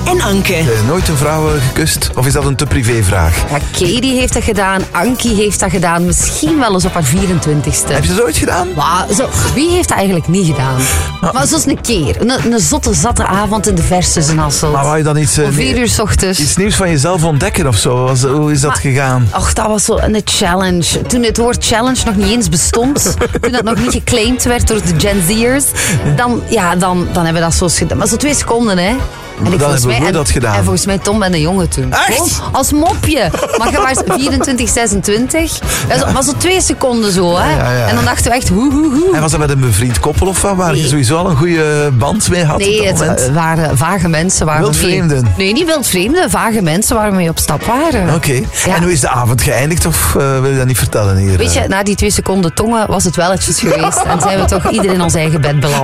en Anke. Nooit een vrouw gekust? Of is dat een te privévraag? Ja, Katie heeft dat gedaan, Ankie heeft dat gedaan. Misschien wel eens op haar 24ste. Heb je dat ooit gedaan? Maar wie heeft dat eigenlijk niet gedaan? Maar zoals een keer. Een zatte avond in de Versus in Hasselt. Maar wou je dan iets... Om 4 uur 's ochtends. Iets nieuws van jezelf ontdekken of zo? Hoe is dat gegaan? Och, dat was zo een challenge. Toen het woord challenge nog niet eens bestond. Toen dat nog niet geclaimd werd door de Gen Z'ers. Dan hebben we dat zo gedaan. Maar zo 2 seconden, hè. En dan hebben we dat gedaan. En volgens mij Tom ben de jongen toen. Echt? Oh, als mopje. Maar je was 24, 26. Ja, maar zo 2 seconden zo, hè. Ja. En dan dachten we echt hoe. En was dat met een bevriend koppel of wat? Waar je sowieso al een goede band mee had? Nee, het waren vage mensen. Wildvreemden? Nee, niet wildvreemden. Vage mensen waar we mee op stap waren. Oké. Ja. En hoe is de avond geëindigd? Of wil je dat niet vertellen hier? Weet je, na die 2 seconden tongen was het welletjes geweest. En zijn we toch ieder in ons eigen bed beland.